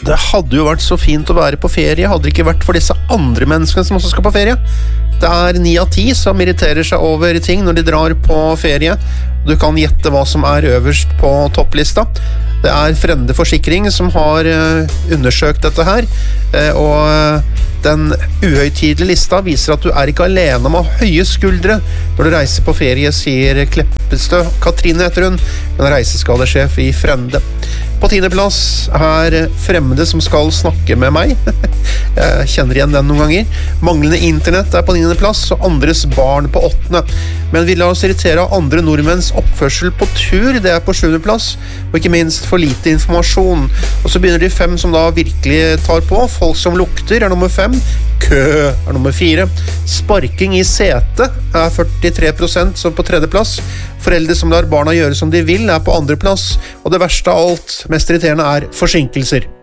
Det hadde jo vært så fint å være på ferie, hadde det ikke vært for disse andre menneskene som også skal på ferie. Det 9 av 10 som irriterer seg over ting når de drar på ferie. Du kan gjette hva som øverst på topplista. Det Frende Forsikring som har undersøkt dette her, og den uhøytidelige lista viser at du ikke alene om å ha høye skuldre når du reiser på ferie, sier Kleppestø. Katrine heter hun, en reiseskadesjef i Frende. På 10. plass fremmede som skal snakke med meg. Jeg kjenner igjen den noen ganger. Manglende internett på 9. plass, og andres barn på 8. Men vi lar oss irritere av andre nordmenns oppførsel på tur, det på 7. plass, og ikke minst for lite informasjon. Og så begynner de 5 som da virkelig tar på. Folk som lukter nummer 5. Kø nummer 4. Sparking i sete 43%, så på 3. plass. Foreldre som lar barna gjøre som de vil på 2. plass. Og det verste av alt, mest irriterende forsinkelser.